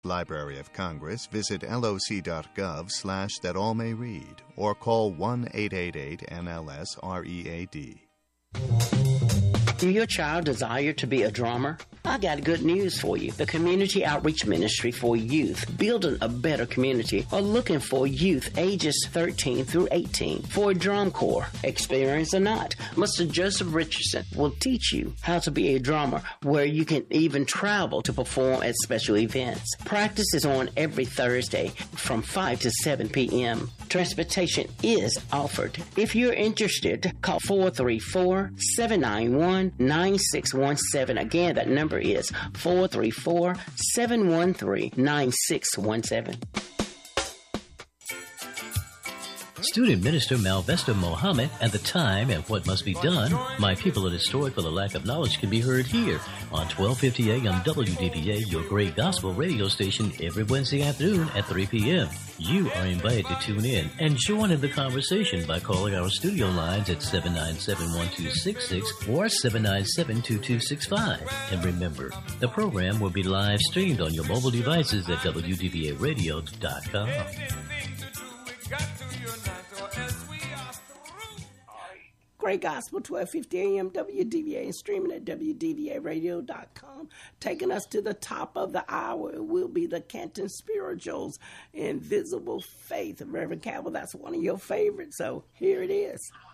Library of Congress, visit loc.gov/thatallmayread or call 1-888-NLS-READ. Do your child desire to be a drummer? I got good news for you. The Community Outreach Ministry for Youth, Building a Better Community, are looking for youth ages 13 through 18 for a drum corps. Experience or not, Mr. Joseph Richardson will teach you how to be a drummer, where you can even travel to perform at special events. Practice is on every Thursday from 5 to 7 p.m. Transportation is offered. If you're interested, call 434-791-9617. Again, that number is 434-713-9617. Student Minister Malvesta Mohammed and the time and what must be done. My people are destroyed for the lack of knowledge can be heard here on 1250 AM WDVA, your great gospel radio station, every Wednesday afternoon at 3 p.m. You are invited to tune in and join in the conversation by calling our studio lines at 797-1266 or 797-2265. And remember, the program will be live streamed on your mobile devices at WDVAradio.com. Great Gospel, 1250 AM, WDVA, and streaming at WDVAradio.com. Taking us to the top of the hour, it will be the Canton Spirituals, Invisible Faith. Reverend Campbell, that's one of your favorites, so here it is.